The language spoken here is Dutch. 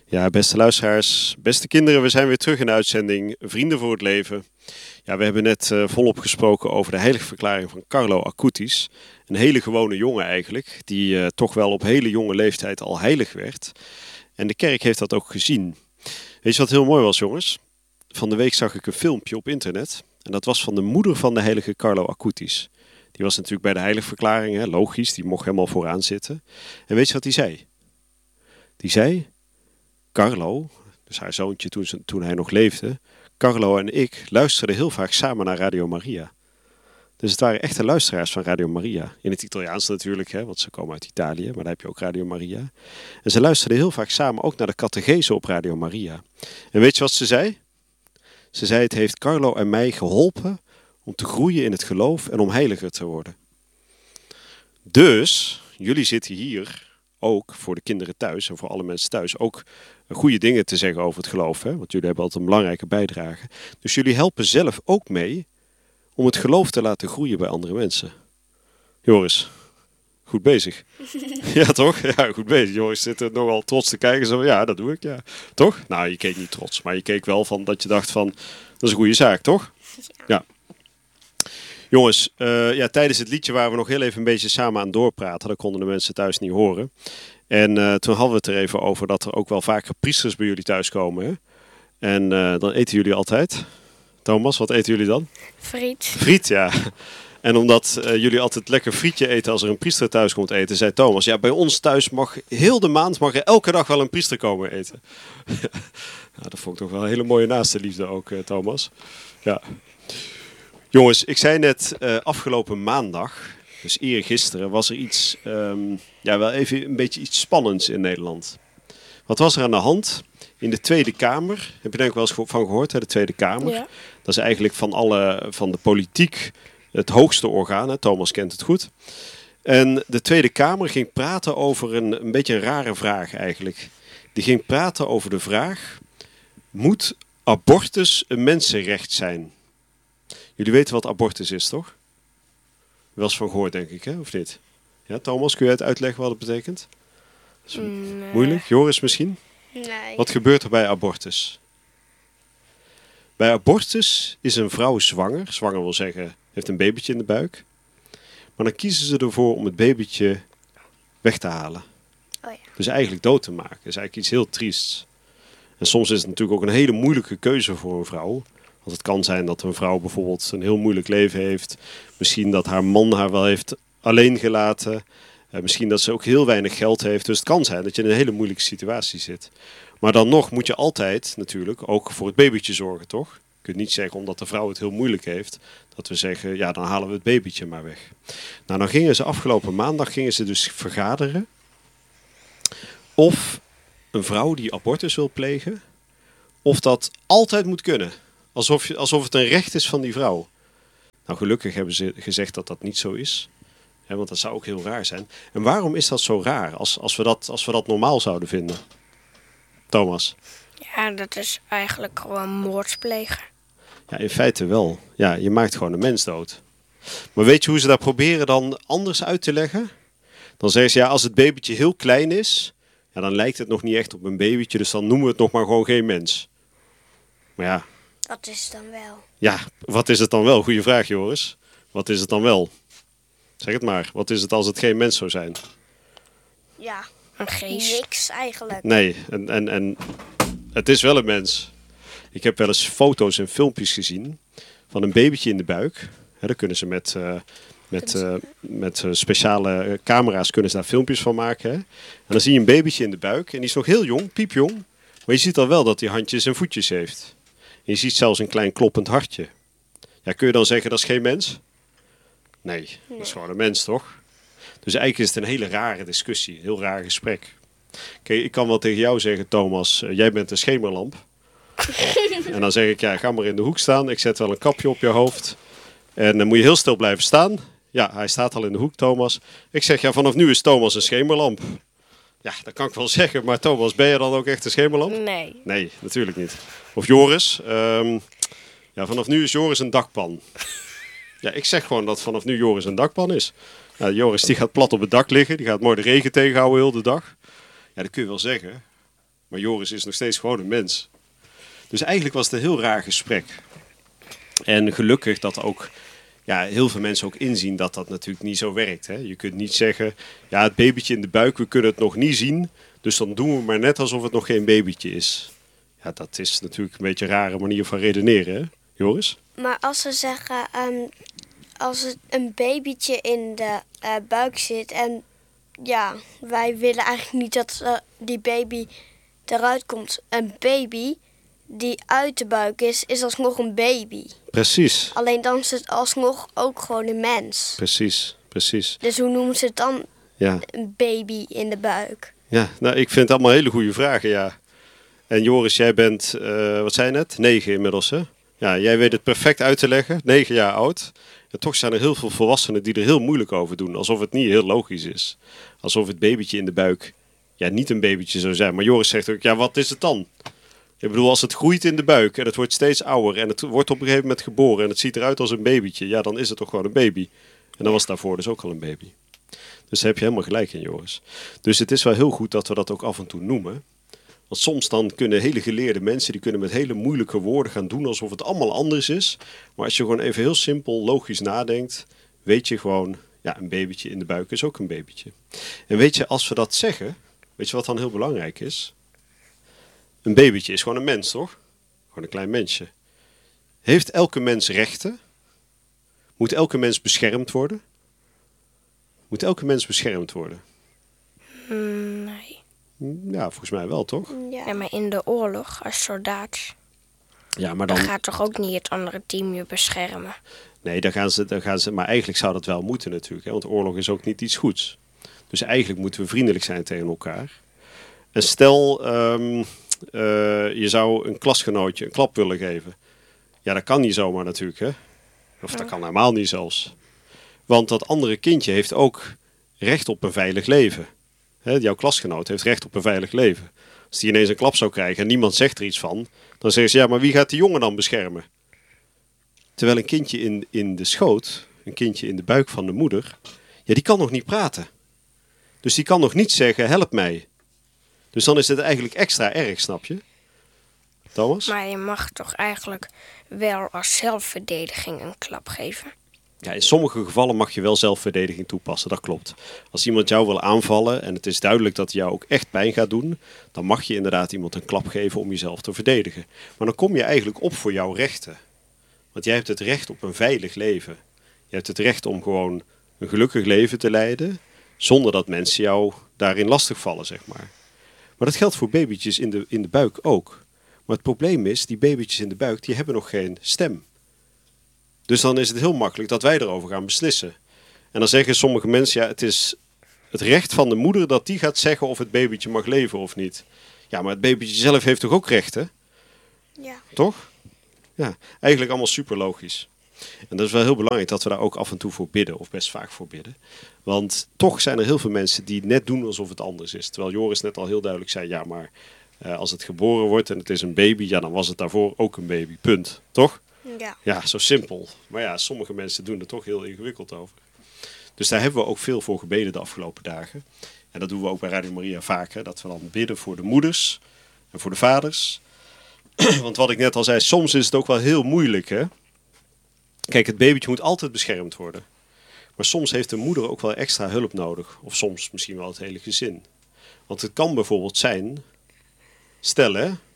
Ja, beste luisteraars, beste kinderen, we zijn weer terug in de uitzending Vrienden voor het Leven. Ja, we hebben net volop gesproken over de heiligverklaring van Carlo Acutis. Een hele gewone jongen eigenlijk, die toch wel op hele jonge leeftijd al heilig werd. En de kerk heeft dat ook gezien. Weet je wat heel mooi was, jongens? Van de week zag ik een filmpje op internet. En dat was van de moeder van de heilige Carlo Acutis. Die was natuurlijk bij de heiligverklaring, hè, logisch, die mocht helemaal vooraan zitten. En weet je wat die zei? Die zei... Carlo, dus haar zoontje toen hij nog leefde, Carlo en ik luisterden heel vaak samen naar Radio Maria. Dus het waren echte luisteraars van Radio Maria. In het Italiaans natuurlijk, hè, want ze komen uit Italië, maar daar heb je ook Radio Maria. En ze luisterden heel vaak samen ook naar de catechese op Radio Maria. En weet je wat ze zei? Ze zei, het heeft Carlo en mij geholpen om te groeien in het geloof en om heiliger te worden. Dus, jullie zitten hier ook voor de kinderen thuis en voor alle mensen thuis ook goede dingen te zeggen over het geloof. Hè? Want jullie hebben altijd een belangrijke bijdrage. Dus jullie helpen zelf ook mee om het geloof te laten groeien bij andere mensen. Joris, goed bezig. Ja, toch? Ja, goed bezig. Joris zit er nogal trots te kijken. Zo, ja, dat doe ik, ja. Toch? Nou, je keek niet trots, maar je keek wel van dat je dacht van, dat is een goede zaak, toch? Ja. Jongens, tijdens het liedje waren we nog heel even een beetje samen aan het doorpraten. Dat konden de mensen thuis niet horen. En toen hadden we het er even over dat er ook wel vaker priesters bij jullie thuis komen. Hè? En dan eten jullie altijd. Thomas, wat eten jullie dan? Friet. Friet, ja. En omdat jullie altijd lekker frietje eten als er een priester thuis komt eten, zei Thomas, ja, bij ons thuis mag heel de maand er elke dag wel een priester komen eten. Nou, dat vond ik toch wel een hele mooie naaste liefde ook, Thomas. Ja. Jongens, ik zei net afgelopen maandag, dus eergisteren, was er iets, wel even een beetje iets spannends in Nederland. Wat was er aan de hand? In de Tweede Kamer, heb je denk ik wel eens van gehoord, hè? De Tweede Kamer. Ja. Dat is eigenlijk van de politiek het hoogste orgaan, hè? Thomas kent het goed. En de Tweede Kamer ging praten over een beetje een rare vraag eigenlijk. Die ging praten over de vraag, moet abortus een mensenrecht zijn? Jullie weten wat abortus is, toch? Wel eens van gehoord, denk ik, hè? Of niet? Ja, Thomas, kun je het uitleggen wat het betekent? Nee. Moeilijk? Joris misschien? Nee. Wat gebeurt er bij abortus? Bij abortus is een vrouw zwanger. Zwanger wil zeggen, heeft een babytje in de buik. Maar dan kiezen ze ervoor om het babytje weg te halen. Oh ja. Dus eigenlijk dood te maken. Dat is eigenlijk iets heel triests. En soms is het natuurlijk ook een hele moeilijke keuze voor een vrouw. Want het kan zijn dat een vrouw bijvoorbeeld een heel moeilijk leven heeft. Misschien dat haar man haar wel heeft alleen gelaten. Misschien dat ze ook heel weinig geld heeft. Dus het kan zijn dat je in een hele moeilijke situatie zit. Maar dan nog moet je altijd natuurlijk ook voor het babytje zorgen, toch? Je kunt niet zeggen omdat de vrouw het heel moeilijk heeft, dat we zeggen, ja, dan halen we het babytje maar weg. Nou, dan gingen ze afgelopen maandag dus vergaderen of een vrouw die abortus wil plegen, of dat altijd moet kunnen. Alsof het een recht is van die vrouw. Nou, gelukkig hebben ze gezegd dat dat niet zo is. Hè, want dat zou ook heel raar zijn. En waarom is dat zo raar als we dat normaal zouden vinden? Thomas? Ja, dat is eigenlijk gewoon moord plegen. Ja, in feite wel. Ja, je maakt gewoon een mens dood. Maar weet je hoe ze dat proberen dan anders uit te leggen? Dan zeggen ze, ja, als het babytje heel klein is, ja, dan lijkt het nog niet echt op een babytje, dus dan noemen we het nog maar gewoon geen mens. Maar ja. Wat is het dan wel? Ja, wat is het dan wel? Goeie vraag, Joris. Wat is het dan wel? Zeg het maar. Wat is het als het geen mens zou zijn? Ja, een geest. Niks eigenlijk. Nee, en het is wel een mens. Ik heb wel eens foto's en filmpjes gezien van een babytje in de buik. Daar kunnen ze met speciale camera's kunnen ze daar filmpjes van maken. Hè? En dan zie je een babytje in de buik en die is nog heel jong, piepjong. Maar je ziet al wel dat hij handjes en voetjes heeft. En je ziet zelfs een klein kloppend hartje. Ja, kun je dan zeggen dat is geen mens? Nee, dat is gewoon een mens, toch? Dus eigenlijk is het een hele rare discussie, een heel raar gesprek. Kijk, ik kan wel tegen jou zeggen, Thomas, jij bent een schemerlamp. En dan zeg ik, ja, ga maar in de hoek staan. Ik zet wel een kapje op je hoofd. En dan moet je heel stil blijven staan. Ja, hij staat al in de hoek, Thomas. Ik zeg, ja, vanaf nu is Thomas een schemerlamp. Ja, dat kan ik wel zeggen. Maar Thomas, ben je dan ook echt een schemerlamp? Nee. Nee, natuurlijk niet. Of Joris. Vanaf nu is Joris een dakpan. Ja, ik zeg gewoon dat vanaf nu Joris een dakpan is. Nou, Joris die gaat plat op het dak liggen. Die gaat mooi de regen tegenhouden heel de dag. Ja, dat kun je wel zeggen. Maar Joris is nog steeds gewoon een mens. Dus eigenlijk was het een heel raar gesprek. En gelukkig dat ook heel veel mensen ook inzien dat dat natuurlijk niet zo werkt. Hè? Je kunt niet zeggen, ja, het babytje in de buik, we kunnen het nog niet zien. Dus dan doen we maar net alsof het nog geen babytje is. Ja, dat is natuurlijk een beetje een rare manier van redeneren, hè, Joris? Maar als ze zeggen, als het een babytje in de buik zit en ja, wij willen eigenlijk niet dat die baby eruit komt. Een baby die uit de buik is alsnog een baby. Precies. Alleen dan is het alsnog ook gewoon een mens. Precies. Dus hoe noemen ze het dan? Ja. Een baby in de buik. Ja, nou, ik vind het allemaal hele goede vragen, ja. En Joris, jij bent, wat zei je net? 9 inmiddels, hè? Ja, jij weet het perfect uit te leggen, 9 jaar oud. En toch zijn er heel veel volwassenen die er heel moeilijk over doen. Alsof het niet heel logisch is. Alsof het babytje in de buik niet een babytje zou zijn. Maar Joris zegt ook, ja, wat is het dan? Ik bedoel, als het groeit in de buik en het wordt steeds ouder en het wordt op een gegeven moment geboren en het ziet eruit als een babytje, ja, dan is het toch gewoon een baby. En dan was het daarvoor dus ook al een baby. Dus daar heb je helemaal gelijk in, Joris. Dus het is wel heel goed dat we dat ook af en toe noemen. Want soms dan kunnen hele geleerde mensen, die kunnen met hele moeilijke woorden gaan doen alsof het allemaal anders is. Maar als je gewoon even heel simpel, logisch nadenkt, weet je gewoon, ja, een babytje in de buik is ook een babytje. En weet je, als we dat zeggen, weet je wat dan heel belangrijk is? Een babytje is gewoon een mens, toch? Gewoon een klein mensje. Heeft elke mens rechten? Moet elke mens beschermd worden? Moet elke mens beschermd worden? Nee. Ja, volgens mij wel, toch? Ja, maar in de oorlog als soldaat, Ja, maar dan dan gaat toch ook niet het andere team je beschermen? Nee, dan gaan ze, maar eigenlijk zou dat wel moeten natuurlijk. Hè? Want oorlog is ook niet iets goeds. Dus eigenlijk moeten we vriendelijk zijn tegen elkaar. En stel, je zou een klasgenootje een klap willen geven. Ja, dat kan niet zomaar natuurlijk, hè? Of dat kan helemaal niet zelfs. Want dat andere kindje heeft ook recht op een veilig leven. Hè? Jouw klasgenoot heeft recht op een veilig leven. Als die ineens een klap zou krijgen en niemand zegt er iets van, dan zeggen ze, ja, maar wie gaat die jongen dan beschermen? Terwijl een kindje in de schoot, een kindje in de buik van de moeder, ja, die kan nog niet praten. Dus die kan nog niet zeggen, help mij. Dus dan is het eigenlijk extra erg, snap je? Thomas? Maar je mag toch eigenlijk wel als zelfverdediging een klap geven? Ja, in sommige gevallen mag je wel zelfverdediging toepassen, dat klopt. Als iemand jou wil aanvallen en het is duidelijk dat hij jou ook echt pijn gaat doen, dan mag je inderdaad iemand een klap geven om jezelf te verdedigen. Maar dan kom je eigenlijk op voor jouw rechten. Want jij hebt het recht op een veilig leven. Je hebt het recht om gewoon een gelukkig leven te leiden, zonder dat mensen jou daarin lastigvallen, zeg maar. Maar dat geldt voor babytjes in de buik ook. Maar het probleem is, die babytjes in de buik, die hebben nog geen stem. Dus dan is het heel makkelijk dat wij erover gaan beslissen. En dan zeggen sommige mensen, ja, het is het recht van de moeder dat die gaat zeggen of het babytje mag leven of niet. Ja, maar het babytje zelf heeft toch ook rechten? Ja. Toch? Ja, eigenlijk allemaal super logisch. En dat is wel heel belangrijk dat we daar ook af en toe voor bidden, of best vaak voor bidden. Want toch zijn er heel veel mensen die net doen alsof het anders is. Terwijl Joris net al heel duidelijk zei, ja, maar als het geboren wordt en het is een baby, ja, dan was het daarvoor ook een baby. Punt. Toch? Ja. Ja, zo simpel. Maar ja, sommige mensen doen er toch heel ingewikkeld over. Dus daar hebben we ook veel voor gebeden de afgelopen dagen. En dat doen we ook bij Radio Maria vaker. Dat we dan bidden voor de moeders en voor de vaders. Want wat ik net al zei, soms is het ook wel heel moeilijk, hè? Kijk, het babytje moet altijd beschermd worden. Maar soms heeft de moeder ook wel extra hulp nodig. Of soms misschien wel het hele gezin. Want het kan bijvoorbeeld zijn, stel hè,